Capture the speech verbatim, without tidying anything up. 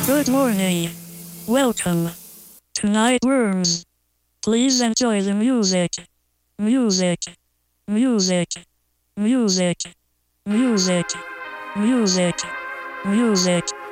Good morning. Welcome to Night Worms. Please enjoy the music. Music. Music. Music. Music. Music. Music.